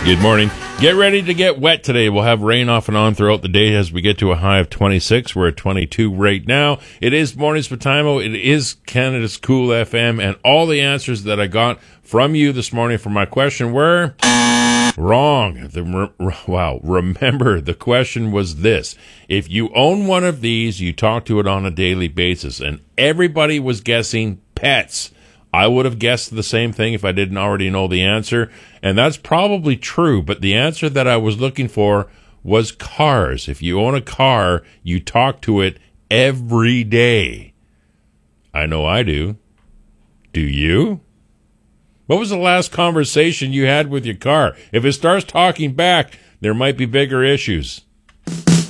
Good morning. Get ready to get wet today. We'll have rain off and on throughout the day as we get to a high of 26. We're at 22 right now. It is Mornings with Timo. It is Canada's Cool FM. And all the answers that I got from you this morning for my question were wrong. Wow. Remember, the question was this. If you own one of these, you talk to it on a daily basis. And everybody was guessing pets. I would have guessed the same thing if I didn't already know the answer, and that's probably true, but the answer that I was looking for was cars. If you own a car, you talk to it every day. I know I do. Do you? What was the last conversation you had with your car? If it starts talking back, there might be bigger issues.